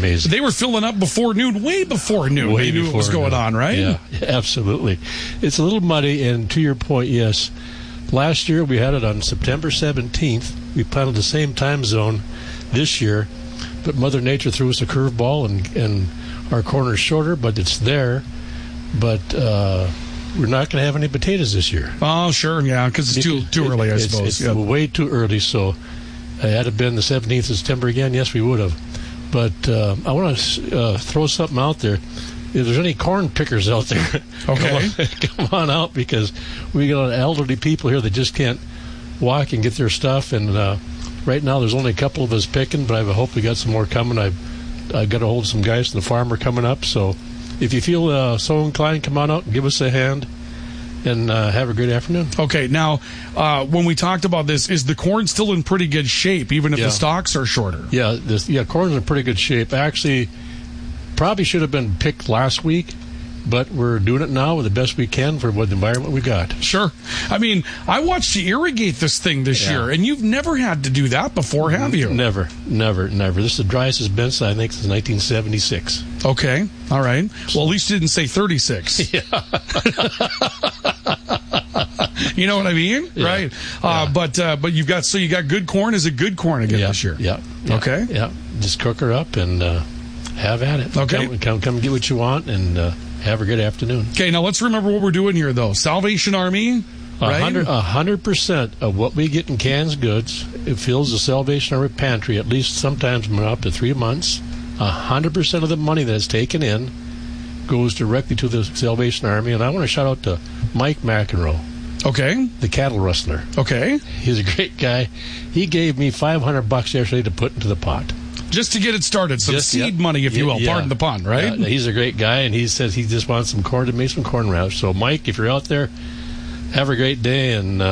amazing. They were filling up before noon, way before noon. They knew what was going on, right? Yeah, absolutely. It's a little muddy, and to your point, yes. Last year we had it on September 17th. We planted the same time zone this year, but Mother Nature threw us a curveball, and our corner's shorter, but it's there. But we're not going to have any potatoes this year. Oh, sure, yeah, because it's too early, I suppose. It's way too early, so had it been the 17th of September again, yes, we would have. But I want to throw something out there. If there's any corn pickers out there, okay, come on out, because we got elderly people here that just can't walk and get their stuff. And right now there's only a couple of us picking, but I hope we got some more coming. I've got a hold of some guys from the farmer coming up. So if you feel so inclined, come on out and give us a hand. And have a great afternoon. Okay, now, when we talked about this, is the corn still in pretty good shape, even if the stalks are shorter? Yeah, corn's in pretty good shape. Actually, probably should have been picked last week, but we're doing it now with the best we can for what the environment we got. Sure. I mean, I watched you irrigate this thing this year, and you've never had to do that before, have you? Never. This is the driest it's been, I think, since 1976. Okay, all right. Well, at least you didn't say 36. Yeah. You know what I mean? Yeah. Right. But you got good corn. Is it good corn again this year? Yeah. Okay. Yeah. Just cook her up and have at it. Okay. Come get what you want and have a good afternoon. Okay. Now let's remember what we're doing here, though. Salvation Army. Right? 100% of what we get in canned goods, it fills the Salvation Army pantry at least sometimes up to 3 months. 100% of the money that's taken in goes directly to the Salvation Army. And I want to shout out to Mike McEnroe. Okay. The cattle rustler. Okay. He's a great guy. He gave me $500 yesterday to put into the pot. Just to get it started. Some seed money, if you will. Pardon the pun, right? Yeah, he's a great guy, and he says he just wants some corn to make some corn wraps. So, Mike, if you're out there, have a great day, and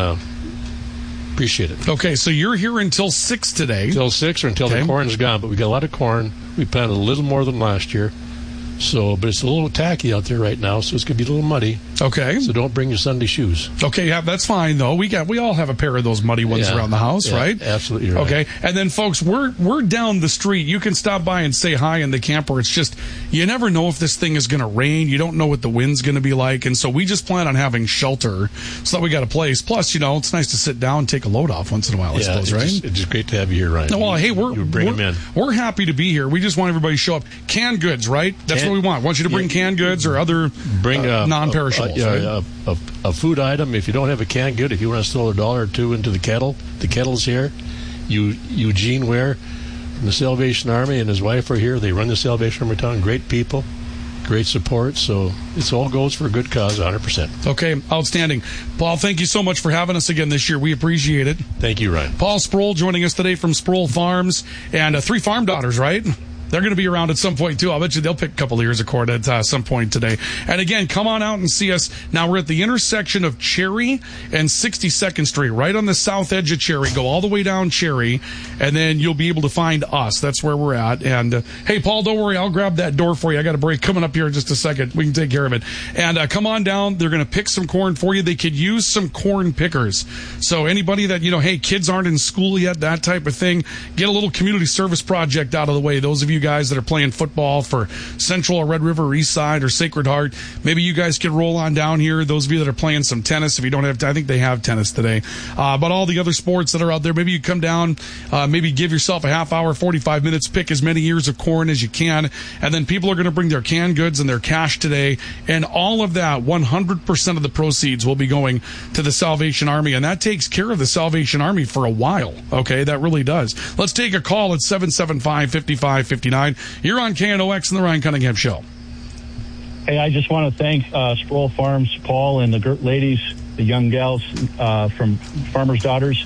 appreciate it. Okay, so you're here until 6 today. Until 6 or until the corn's gone. But we got a lot of corn. We planted a little more than last year. So, but it's a little tacky out there right now, so it's going to be a little muddy. Okay. So don't bring your Sunday shoes. Okay, yeah, that's fine, though. We all have a pair of those muddy ones around the house, right? Absolutely right. Okay, and then, folks, we're down the street. You can stop by and say hi in the camper. It's just, you never know if this thing is going to rain. You don't know what the wind's going to be like, and so we just plan on having shelter so that we got a place. Plus, it's nice to sit down and take a load off once in a while, I suppose, right? It's just great to have you here, Ryan. No, well, hey, we're happy to be here. We just want everybody to show up. Canned goods, right? That's what we want. Want you to bring canned goods or other non-perishables. A food item. If you don't have a canned good, if you want to throw $1 or $2 into the kettle's here. Eugene Ware from the Salvation Army and his wife are here. They run the Salvation Army town. Great people, great support. So it all goes for a good cause, 100%. Okay, outstanding. Paul, thank you so much for having us again this year. We appreciate it. Thank you, Ryan. Paul Sproul joining us today from Sproul Farms, and 3 farm daughters, right? They're going to be around at some point, too. I'll bet you they'll pick a couple of ears of corn at some point today. And again, come on out and see us. Now, we're at the intersection of Cherry and 62nd Street, right on the south edge of Cherry. Go all the way down Cherry, and then you'll be able to find us. That's where we're at. And, hey, Paul, don't worry. I'll grab that door for you. I got a break coming up here in just a second. We can take care of it. And come on down. They're going to pick some corn for you. They could use some corn pickers. So anybody that, hey, kids aren't in school yet, that type of thing, get a little community service project out of the way. Those of you guys that are playing football for Central or Red River, East Side, or Sacred Heart, maybe you guys could roll on down here. Those of you that are playing some tennis, if you don't have, I think they have tennis today. But all the other sports that are out there, maybe you come down, maybe give yourself a half hour, 45 minutes, pick as many ears of corn as you can, and then people are going to bring their canned goods and their cash today, and all of that, 100% of the proceeds will be going to the Salvation Army, and that takes care of the Salvation Army for a while, okay? That really does. Let's take a call at 775-5559. You're on KNOX and the Ryan Cunningham Show. Hey, I just want to thank Sproul Farms, Paul, and the ladies, the young gals from Farmers' Daughters.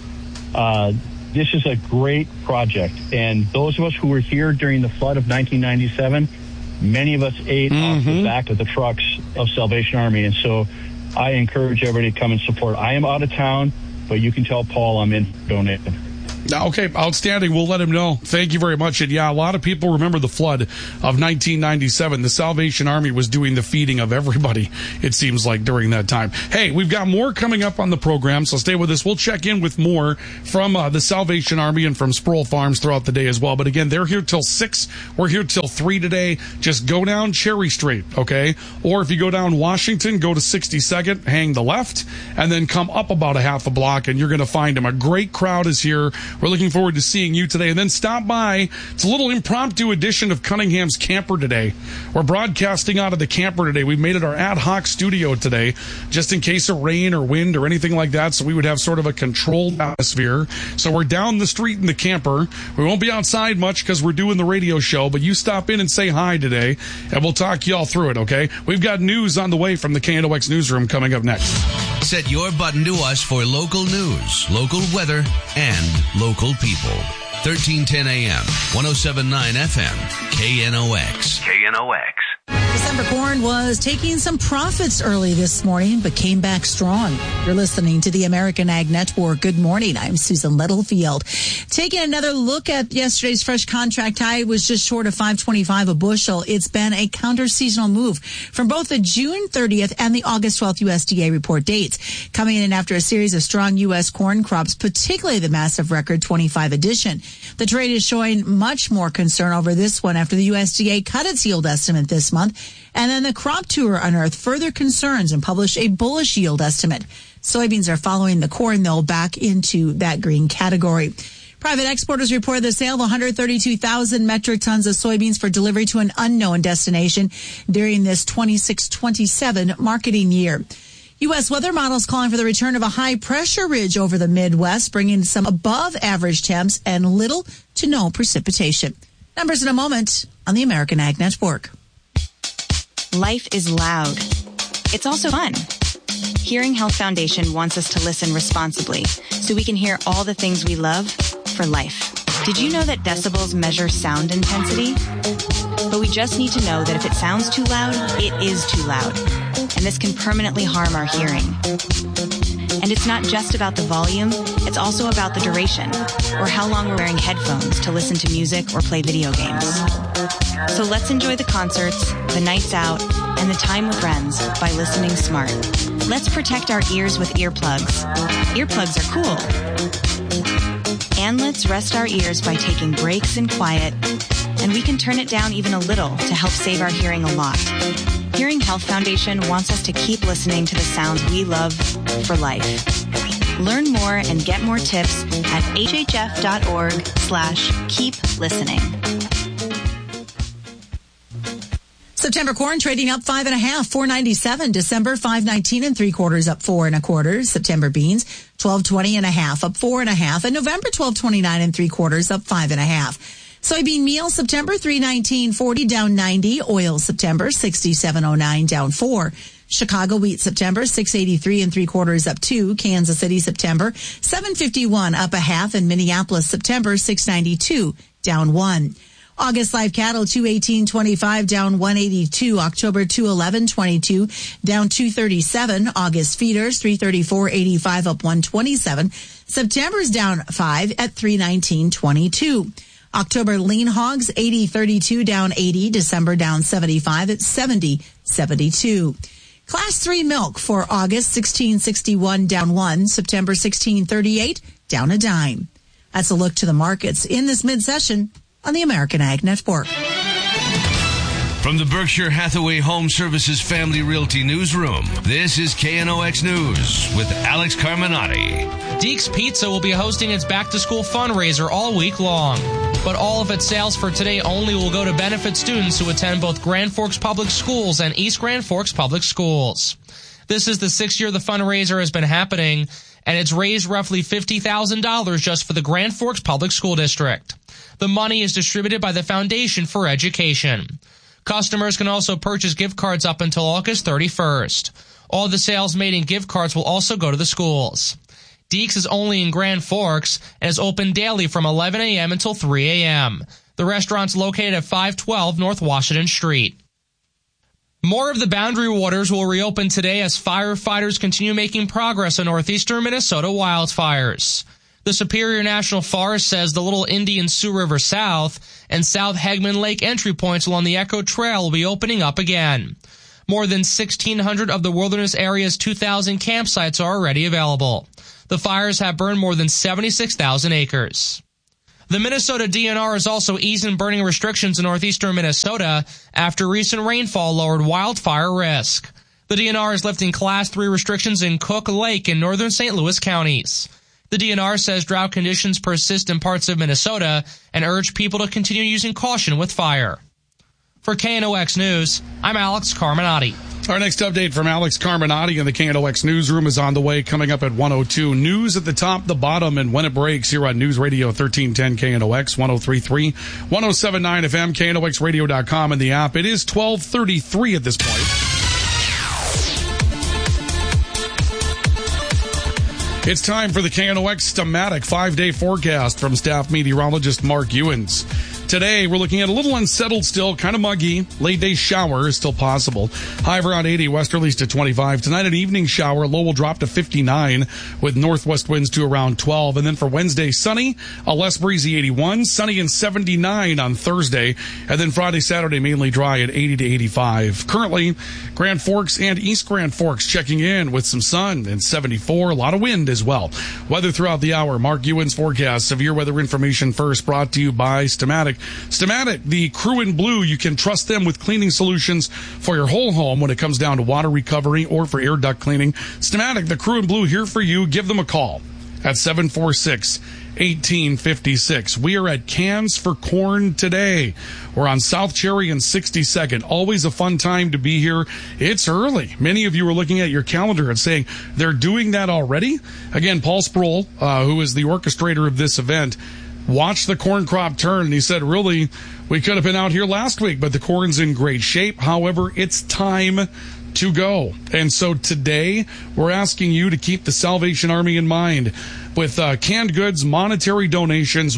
This is a great project. And those of us who were here during the flood of 1997, many of us ate off the back of the trucks of Salvation Army. And so I encourage everybody to come and support. I am out of town, but you can tell Paul I'm in donating. Okay, outstanding. We'll let him know. Thank you very much. And yeah, a lot of people remember the flood of 1997. The Salvation Army was doing the feeding of everybody, it seems like, during that time. Hey, we've got more coming up on the program, so stay with us. We'll check in with more from the Salvation Army and from Sproul Farms throughout the day as well. But again, they're here till 6. We're here till 3 today. Just go down Cherry Street, okay? Or if you go down Washington, go to 62nd, hang the left, and then come up about a half a block, and you're going to find them. A great crowd is here. We're looking forward to seeing you today. And then stop by. It's a little impromptu edition of Cunningham's Camper today. We're broadcasting out of the camper today. We've made it our ad hoc studio today, just in case of rain or wind or anything like that, so we would have sort of a controlled atmosphere. So we're down the street in the camper. We won't be outside much because we're doing the radio show, but you stop in and say hi today, and we'll talk you all through it, okay? We've got news on the way from the KNOX newsroom coming up next. Set your button to us for local news, local weather, and local people. 1310 AM, 107.9 FM, KNOX. KNOX. December corn was taking some profits early this morning, but came back strong. You're listening to the American Ag Network. Good morning. I'm Susan Littlefield. Taking another look at yesterday's fresh contract high, it was just short of $5.25 a bushel. It's been a counter-seasonal move from both the June 30th and the August 12th USDA report dates, coming in after a series of strong U.S. corn crops, particularly the massive record 25 edition. The trade is showing much more concern over this one after the USDA cut its yield estimate this month. And then the crop tour unearthed further concerns and published a bullish yield estimate. Soybeans are following the corn, though, back into that green category. Private exporters reported the sale of 132,000 metric tons of soybeans for delivery to an unknown destination during this 26-27 marketing year. U.S. weather models calling for the return of a high-pressure ridge over the Midwest, bringing some above-average temps and little to no precipitation. Numbers in a moment on the American Ag Network. Life is loud. It's also fun. Hearing Health Foundation wants us to listen responsibly so we can hear all the things we love for life. Did you know that decibels measure sound intensity? But we just need to know that if it sounds too loud, it is too loud. And this can permanently harm our hearing. And it's not just about the volume, it's also about the duration, or how long we're wearing headphones to listen to music or play video games. So let's enjoy the concerts, the nights out, and the time with friends by listening smart. Let's protect our ears with earplugs. Earplugs are cool. And let's rest our ears by taking breaks in quiet, and we can turn it down even a little to help save our hearing a lot. Hearing Health Foundation wants us to keep listening to the sounds we love for life. Learn more and get more tips at hhf.org/keep listening. September corn trading up 5.5, $4.97. December 5.19 3/4, up 4 1/4. September beans 12.20 up 4 1/2, and November 12.29 3/4, up 5 1/2. Soybean meal September 3.19.40, down 90. Oil September 67.09, down 4. Chicago wheat September 6.83 3/4, up 2. Kansas City September 7.51, up 1/2, and Minneapolis September 6.92, down 1. August live cattle 218.25, down 182. October 211.22, down 237. August feeders 334.85, up 127. September's down 5 at 319.22. October lean hogs 80.32, down 80. December down 75 at 70.72. Class 3 milk for August 16.61, down 1. September 16.38, down a dime. That's a look to the markets in this mid-session on the American Ag Network. From the Berkshire Hathaway Home Services Family Realty Newsroom, this is KNOX News with Alex Carminati. Deeks Pizza will be hosting its back-to-school fundraiser all week long. But all of its sales for today only will go to benefit students who attend both Grand Forks Public Schools and East Grand Forks Public Schools. This is the 6th year the fundraiser has been happening, and it's raised roughly $50,000 just for the Grand Forks Public School District. The money is distributed by the Foundation for Education. Customers can also purchase gift cards up until August 31st. All the sales made in gift cards will also go to the schools. Deeks is only in Grand Forks and is open daily from 11 a.m. until 3 a.m. The restaurant's located at 512 North Washington Street. More of the Boundary Waters will reopen today as firefighters continue making progress on northeastern Minnesota wildfires. The Superior National Forest says the Little Indian Sioux River South and South Hegman Lake entry points along the Echo Trail will be opening up again. More than 1,600 of the wilderness area's 2,000 campsites are already available. The fires have burned more than 76,000 acres. The Minnesota DNR is also easing burning restrictions in northeastern Minnesota after recent rainfall lowered wildfire risk. The DNR is lifting Class 3 restrictions in Cook, Lake, and northern St. Louis counties. The DNR says drought conditions persist in parts of Minnesota and urge people to continue using caution with fire. For KNOX News, I'm Alex Carminati. Our next update from Alex Carminati in the KNOX newsroom is on the way, coming up at 1:02. News at the top, the bottom, and when it breaks here on News Radio 1310 KNOX, 103.3, 107.9 FM, KNOXradio.com, and the app. It is 12:33 at this point. It's time for the KNOX Stamatic 5-day forecast from staff meteorologist Mark Ewens. Today, we're looking at a little unsettled still, kind of muggy. Late day shower is still possible. High of around 80, westerlies to 25. Tonight, an evening shower. Low will drop to 59 with northwest winds to around 12. And then for Wednesday, sunny, a less breezy 81. Sunny and 79 on Thursday. And then Friday, Saturday, mainly dry at 80 to 85. Currently, Grand Forks and East Grand Forks checking in with some sun and 74. A lot of wind as well. Weather throughout the hour. Mark Ewens forecast. Severe weather information first, brought to you by Stamatic. Stamatic, the crew in blue, you can trust them with cleaning solutions for your whole home when it comes down to water recovery or for air duct cleaning. Stamatic, the crew in blue, here for you. Give them a call at 746-1856. We are at Cans for Corn today. We're on South Cherry and 62nd. Always a fun time to be here. It's early. Many of you are looking at your calendar and saying they're doing that already. Again, Paul Sproul, who is the orchestrator of this event, watched the corn crop turn, and he said, really, we could have been out here last week, but the corn's in great shape. However, it's time to go. And so today, we're asking you to keep the Salvation Army in mind. With canned goods, monetary donations,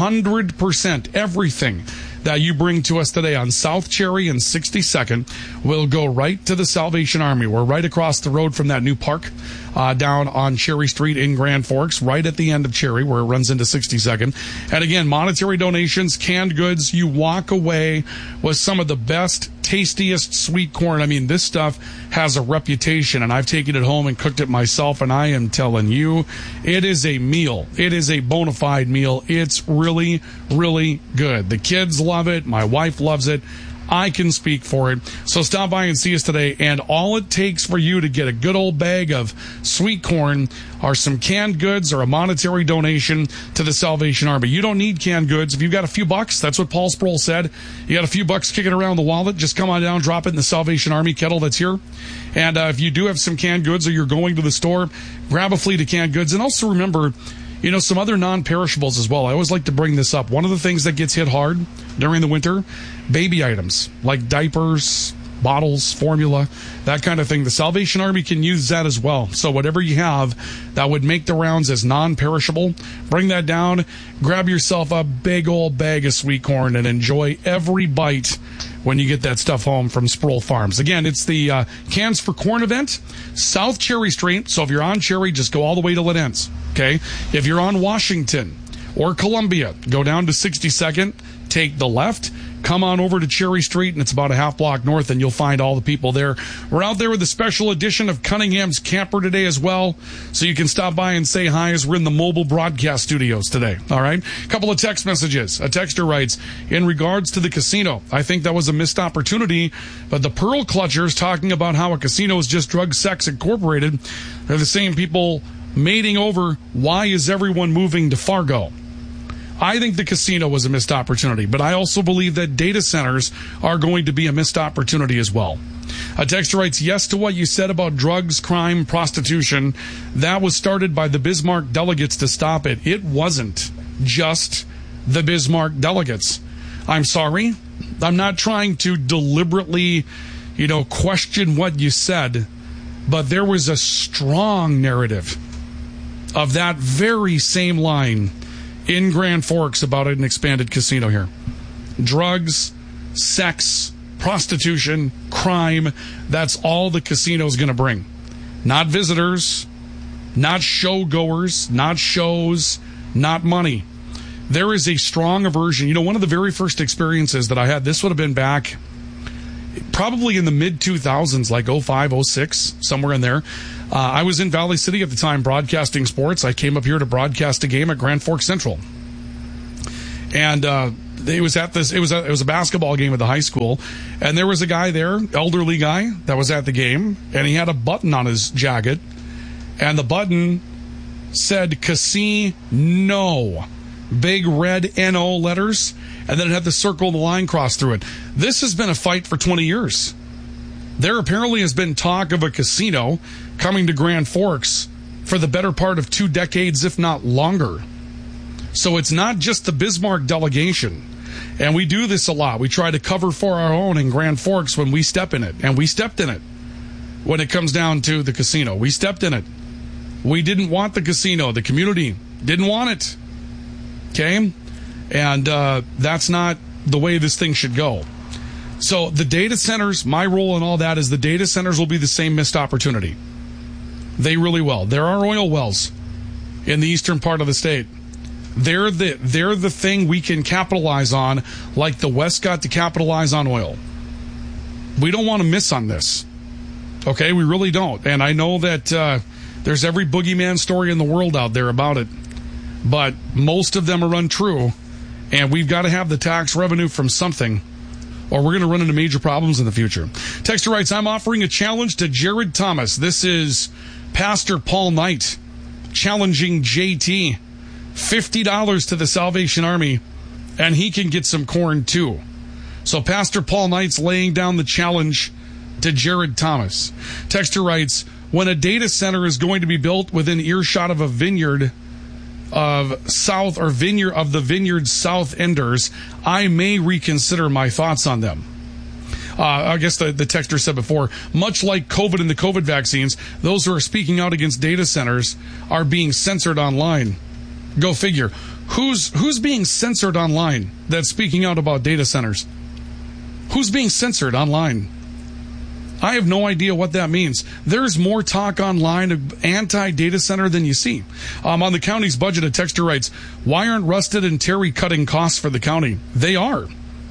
100%, everything that you bring to us today on South Cherry and 62nd will go right to the Salvation Army. We're right across the road from that new park down on Cherry Street in Grand Forks, right at the end of Cherry where it runs into 62nd. And again, monetary donations, canned goods, you walk away with some of the best, tastiest sweet corn. I mean, this stuff has a reputation, and I've taken it home and cooked it myself, and I am telling you, it is a meal. It is a bona fide meal. It's really, really good. The kids love it. My wife loves it. I can speak for it. So stop by and see us today. And all it takes for you to get a good old bag of sweet corn are some canned goods or a monetary donation to the Salvation Army. You don't need canned goods. If you've got a few bucks, that's what Paul Sproul said. You got a few bucks kicking around the wallet, just come on down, drop it in the Salvation Army kettle that's here. And if you do have some canned goods or you're going to the store, grab a fleet of canned goods. And also remember, you know, some other non-perishables as well. I always like to bring this up. One of the things that gets hit hard during the winter, baby items like diapers, bottles, formula, that kind of thing. The Salvation Army can use that as well. So whatever you have that would make the rounds as non-perishable, bring that down, grab yourself a big old bag of sweet corn and enjoy every bite when you get that stuff home from Sproul Farms. Again, it's the Cans for Corn event, South Cherry Street. So if you're on Cherry, just go all the way till it ends. Okay? If you're on Washington or Columbia, go down to 62nd, take the left, come on over to Cherry Street, and it's about a half block north, and you'll find all the people there. We're out there with a special edition of Cunningham's Camper today as well, so you can stop by and say hi as we're in the mobile broadcast studios today. All right? A couple of text messages. A texter writes, in regards to the casino, I think that was a missed opportunity, but the Pearl Clutchers talking about how a casino is just Drug Sex Incorporated, they're the same people mating over why is everyone moving to Fargo. I think the casino was a missed opportunity, but I also believe that data centers are going to be a missed opportunity as well. A texter writes, yes to what you said about drugs, crime, prostitution. That was started by the Bismarck delegates to stop it. It wasn't just the Bismarck delegates. I'm sorry. I'm not trying to deliberately, question what you said, but there was a strong narrative of that very same line in Grand Forks about an expanded casino here. Drugs, sex, prostitution, crime, that's all the casino's going to bring. Not visitors, not show goers, not shows, not money. There is a strong aversion. You know, one of the very first experiences that I had, this would have been back probably in the mid-2000s, like 05, 06, somewhere in there. I was in Valley City at the time broadcasting sports. I came up here to broadcast a game at Grand Forks Central. And it was a basketball game at the high school, and there was a guy there, elderly guy, that was at the game, and he had a button on his jacket, and the button said Casino, big red NO letters, and then it had the circle and the line crossed through it. This has been a fight for 20 years. There apparently has been talk of a casino coming to Grand Forks for the better part of 2 decades, if not longer. So it's not just the Bismarck delegation. And we do this a lot. We try to cover for our own in Grand Forks when we step in it. And we stepped in it when it comes down to the casino. We stepped in it. We didn't want the casino. The community didn't want it. Okay? And that's not the way this thing should go. So the data centers, my role in all that is the data centers will be the same missed opportunity. They really will. There are oil wells in the eastern part of the state. They're the thing we can capitalize on, like the West got to capitalize on oil. We don't want to miss on this. Okay, we really don't. And I know that there's every boogeyman story in the world out there about it. But most of them are untrue. And we've got to have the tax revenue from something, or we're going to run into major problems in the future. Texter writes, I'm offering a challenge to Jared Thomas. This is Pastor Paul Knight challenging JT. $50 to the Salvation Army, and he can get some corn too. So Pastor Paul Knight's laying down the challenge to Jared Thomas. Texter writes, when a data center is going to be built within earshot of a vineyard of the vineyard south enders, I may reconsider my thoughts on them. I guess the texter said before, much like COVID and the COVID vaccines, those who are speaking out against data centers are being censored online. Go figure. Who's being censored online that's speaking out about data centers? Who's being censored online? I have no idea what that means. There's more talk online of anti-data center than you see. On the county's budget, a texter writes, why aren't Rusted and Terry cutting costs for the county? They are.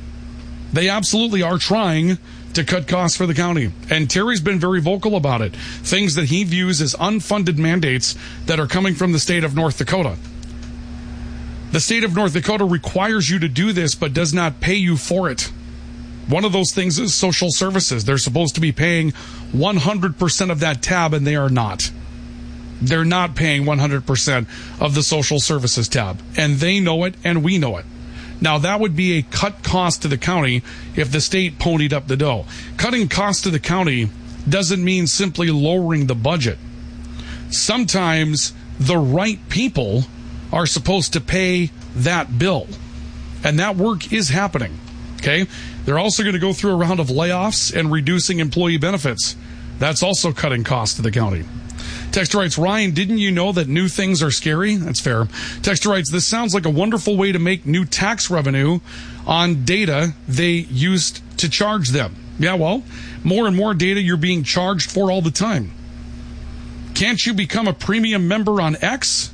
They absolutely are trying to cut costs for the county. And Terry's been very vocal about it. Things that he views as unfunded mandates that are coming from the state of North Dakota. The state of North Dakota requires you to do this, but does not pay you for it. One of those things is social services. They're supposed to be paying 100% of that tab, and they are not. They're not paying 100% of the social services tab. And they know it, and we know it. Now, that would be a cut cost to the county if the state ponied up the dough. Cutting costs to the county doesn't mean simply lowering the budget. Sometimes the right people are supposed to pay that bill. And that work is happening. Okay? They're also going to go through a round of layoffs and reducing employee benefits. That's also cutting costs to the county. Texter writes, Ryan, didn't you know that new things are scary? That's fair. Texter writes, this sounds like a wonderful way to make new tax revenue on data they used to charge them. Yeah, well, more and more data you're being charged for all the time. Can't you become a premium member on X?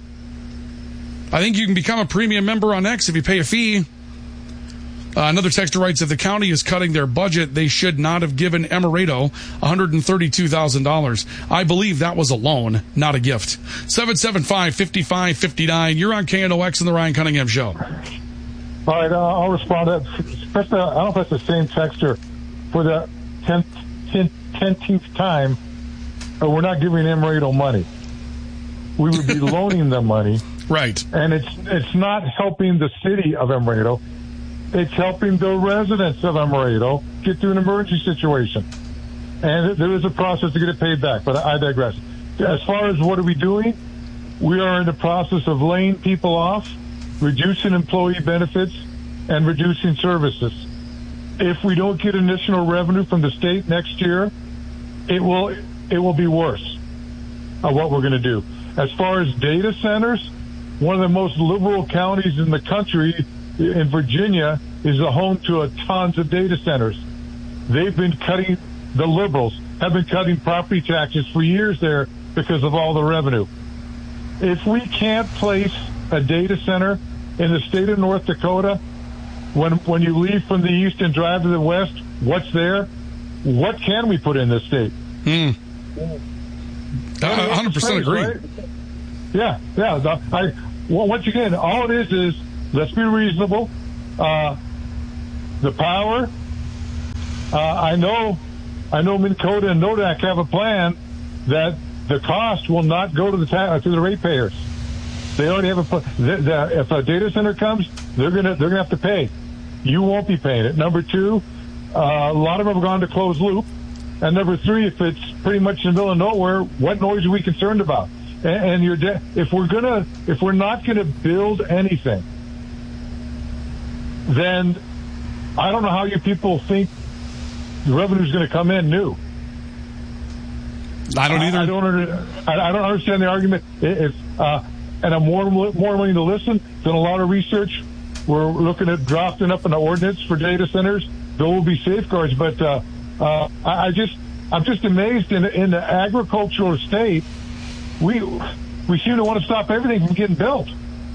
I think you can become a premium member on X if you pay a fee. Another texter writes, if the county is cutting their budget, they should not have given Emerado $132,000. I believe that was a loan, not a gift. 775-5559. You're on KNOX and the Ryan Cunningham Show. All right, I'll respond to that. Especially, I don't know if that's the same texter. For the 10th time, we're not giving Emerado money. We would be loaning them money. Right. And it's not helping the city of Emerado. It's helping the residents of Emerado get through an emergency situation. And there is a process to get it paid back, but I digress. As far as what are we doing, we are in the process of laying people off, reducing employee benefits, and reducing services. If we don't get additional revenue from the state next year, it will be worse of what we're going to do. As far as data centers, one of the most liberal counties in the country, in Virginia, is the home to tons of data centers. They've been cutting, the liberals have been cutting property taxes for years there because of all the revenue. If we can't place a data center in the state of North Dakota, when you leave from the east and drive to the west, what's there? What can we put in this state? 100% agree. Right? Yeah. Once again, all it is let's be reasonable. The power. I know Minn Kota and Nodak have a plan that the cost will not go to the ratepayers. They already have a plan. If a data center comes, they're gonna have to pay. You won't be paying it. Number two, a lot of them have gone to closed loop. And number three, if it's pretty much in the middle of nowhere, what noise are we concerned about? And if we're not gonna build anything, then I don't know how you people think the revenue is going to come in new. I don't either. I don't understand the argument. And I'm more willing to listen. Done a lot of research. We're looking at drafting up an ordinance for data centers. There will be safeguards, but I'm just amazed in the agricultural state. We seem to want to stop everything from getting built.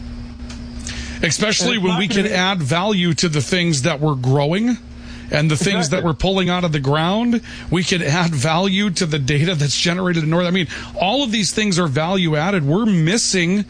Especially when we can add value to the things that we're growing and the things that we're pulling out of the ground. We can add value to the data that's generated in North. I mean, all of these things are value added. We're missing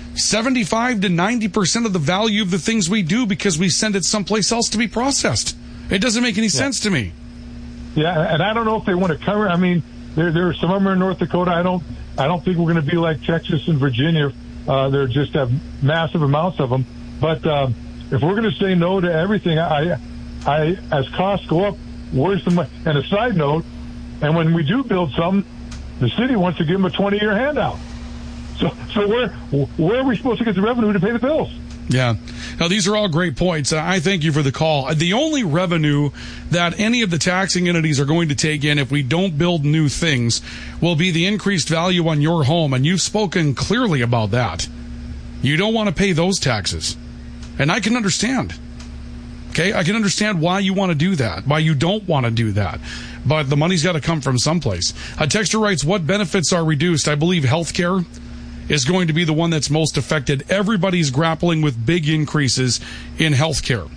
75 to 90% of the value of the things we do because we send it someplace else to be processed. It doesn't make any sense to me. Yeah, and I don't know if they want to cover. I mean, there are some of them in North Dakota. I don't think we're going to be like Texas and Virginia. They just have massive amounts of them. But if we're going to say no to everything, I as costs go up, where's the money? And a side note, and when we do build some, the city wants to give them a 20-year handout. So where are we supposed to get the revenue to pay the bills? Yeah. Now, these are all great points. I thank you for the call. The only revenue that any of the taxing entities are going to take in if we don't build new things will be the increased value on your home, and you've spoken clearly about that. You don't want to pay those taxes. And I can understand. Okay? I can understand why you want to do that, why you don't want to do that. But the money's got to come from someplace. A texter writes, what benefits are reduced? I believe healthcare is going to be the one that's most affected. Everybody's grappling with big increases in healthcare.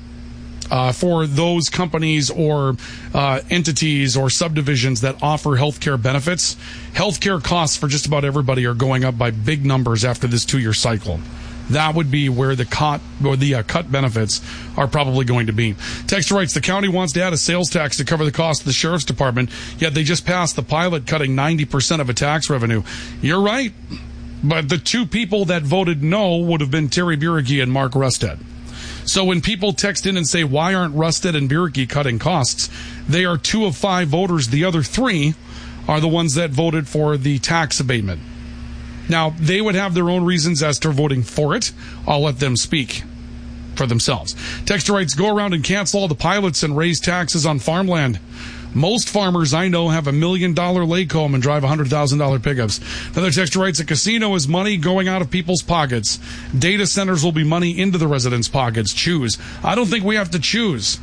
For those companies or entities or subdivisions that offer healthcare benefits, healthcare costs for just about everybody are going up by big numbers after this 2-year cycle. That would be where the cut benefits are probably going to be. Texter writes, the county wants to add a sales tax to cover the cost of the sheriff's department, yet they just passed the pilot cutting 90% of a tax revenue. You're right, but the two people that voted no would have been Terry Bureke and Mark Rusted. So when people text in and say, why aren't Rusted and Bureke cutting costs? They are 2 of 5 voters. The other 3 are the ones that voted for the tax abatement. Now, they would have their own reasons as to voting for it. I'll let them speak for themselves. Texter writes, go around and cancel all the pilots and raise taxes on farmland. Most farmers I know have $1 million lake home and drive $100,000 pickups. Another texter writes, a casino is money going out of people's pockets. Data centers will be money into the residents' pockets. Choose. I don't think we have to choose.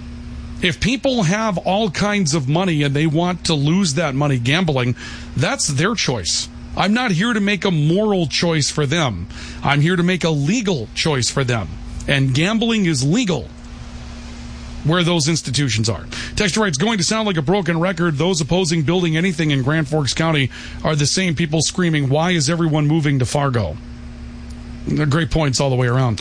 If people have all kinds of money and they want to lose that money gambling, that's their choice. I'm not here to make a moral choice for them. I'm here to make a legal choice for them. And gambling is legal where those institutions are. Texter writes, going to sound like a broken record. Those opposing building anything in Grand Forks County are the same people screaming, why is everyone moving to Fargo? They're great points all the way around.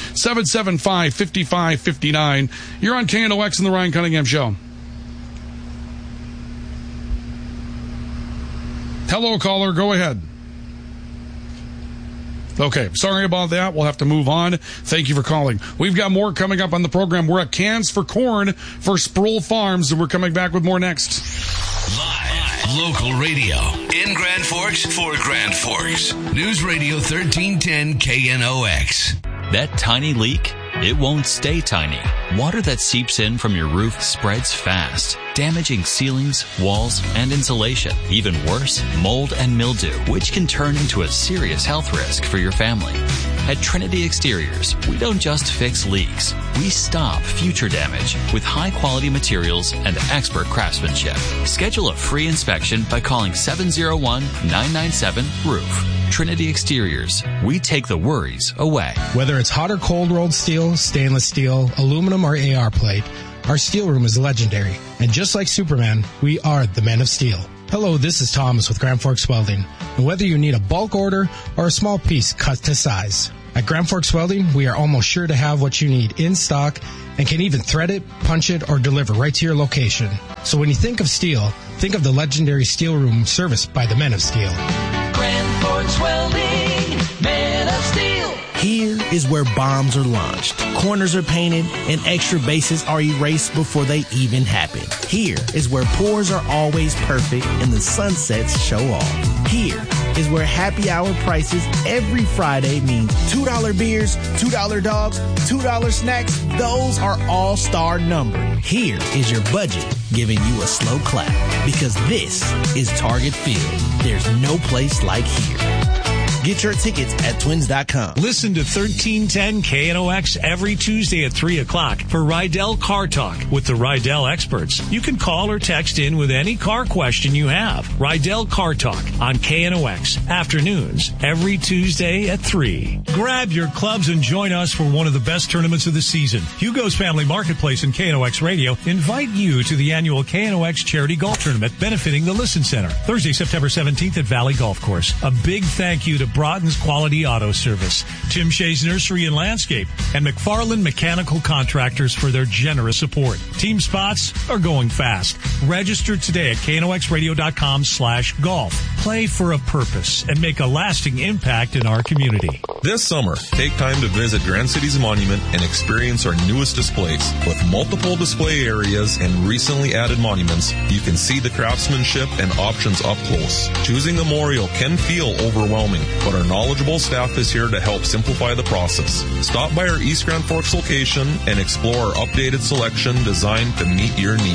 775-5559. You're on KNOX and the Ryan Cunningham Show. Hello, caller. Go ahead. Okay, sorry about that. We'll have to move on. Thank you for calling. We've got more coming up on the program. We're at Cans for Corn for Sproul Farms, and we're coming back with more next. Live, local radio in Grand Forks for Grand Forks. News Radio 1310 KNOX. That tiny leak, it won't stay tiny. Water that seeps in from your roof spreads fast, damaging ceilings, walls, and insulation. Even worse, mold and mildew, which can turn into a serious health risk for your family. At Trinity Exteriors, we don't just fix leaks. We stop future damage with high-quality materials and expert craftsmanship. Schedule a free inspection by calling 701-997-ROOF. Trinity Exteriors. We take the worries away. Whether it's hot or cold rolled steel, stainless steel, aluminum, or AR plate, our steel room is legendary. And just like Superman, we are the Men of Steel. Hello, this is Thomas with Grand Forks Welding. And whether you need a bulk order or a small piece cut to size, at Grand Forks Welding, we are almost sure to have what you need in stock and can even thread it, punch it, or deliver right to your location. So when you think of steel, think of the legendary steel room serviced by the Men of Steel. Grand Forks Welding, Men of Steel. Here is where bombs are launched, corners are painted, and extra bases are erased before they even happen. Here is where pours are always perfect and the sunsets show off. Here is where happy hour prices every Friday means $2 beers, $2 dogs, $2 snacks. Those are all-star numbered. Here is your budget giving you a slow clap because this is Target Field. There's no place like here. Get your tickets at twins.com. Listen to 1310 KNOX every Tuesday at 3 o'clock for Rydell Car Talk with the Rydell experts. You can call or text in with any car question you have. Rydell Car Talk on KNOX afternoons every Tuesday at 3. Grab your clubs and join us for one of the best tournaments of the season. Hugo's Family Marketplace and KNOX Radio invite you to the annual KNOX Charity Golf Tournament benefiting the Listen Center. Thursday, September 17th at Valley Golf Course. A big thank you to Broughton's Quality Auto Service, Tim Shea's Nursery and Landscape, and McFarland Mechanical Contractors for their generous support. Team spots are going fast. Register today at knoxradio.com/golf. Play for a purpose and make a lasting impact in our community. This summer, take time to visit Grand Cities Monument and experience our newest displays. With multiple display areas and recently added monuments, you can see the craftsmanship and options up close. Choosing a memorial can feel overwhelming, but our knowledgeable staff is here to help simplify the process. Stop by our East Grand Forks location and explore our updated selection designed to meet your needs.